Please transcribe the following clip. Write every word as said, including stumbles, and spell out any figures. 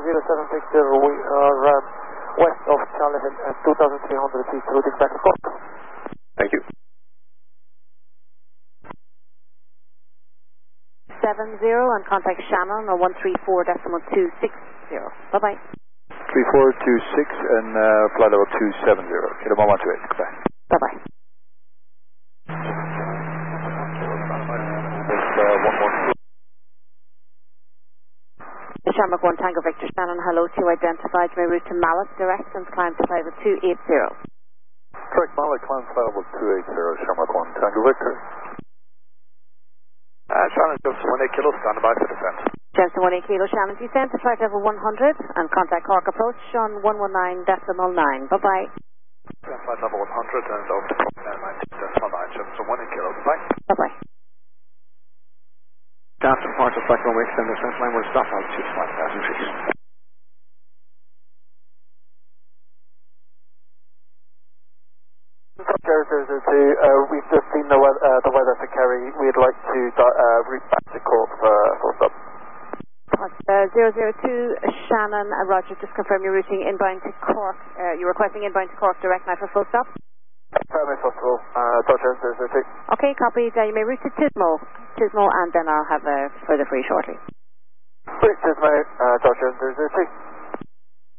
zero seven six zero, we are um, west of Charlie Hill at two thousand three hundred feet, routing back to Cork. Thank you. seven zero and contact Shannon on one three four decimal two six zero. Bye bye. three four two six and uh, flight level two seven zero. Kilo one one two eight. Goodbye. Bye bye. Shamrock one Tango Victor Shannon, hello to you. Identified my route to Mallet direct and climb to flight level two eight zero. Correct, Mallet, climb flight level two eight zero, Shamrock one Tango Victor. Uh, Shannon, Joseph one eight kilo, stand by for descent. Jensen one eight kilo, Shannon, descent to flight level one hundred and contact Cork approach on one one nine decimal nine. Bye bye. Flight level one hundred and over to Cork nineteen decimal nine, Jensen one eight kilo, bye. Bye bye. After departure, flight runway extend descent line will stop altitude five thousand feet. zero zero zero two, uh, we've just seen the, we- uh, the weather for Kerry. We'd like to uh, route back to Cork for full stop. Uh, zero zero two, Shannon, uh, Roger, just confirm your routing inbound to Cork. Uh, you're requesting inbound to Cork direct now for full stop? Confirm if possible, uh, Dodger zero zero two. Okay, copied. Uh, you may route to Tismo, Tismo, and then I'll have a further for you shortly. Great, Tismo, uh, Dodger zero zero two.